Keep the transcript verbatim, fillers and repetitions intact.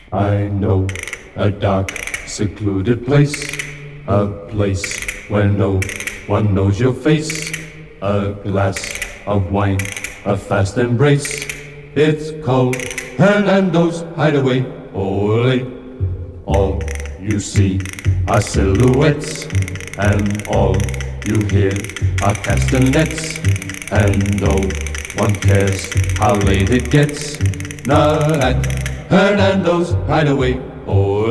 I know a dark, secluded place, a place where no one knows your face. A glass of wine, a fast embrace. It's called Hernando's Hideaway. Ole, all you see are silhouettes, and all you hear are castanets. And no one cares how late it gets, not at Hernando's Hideaway. Ole.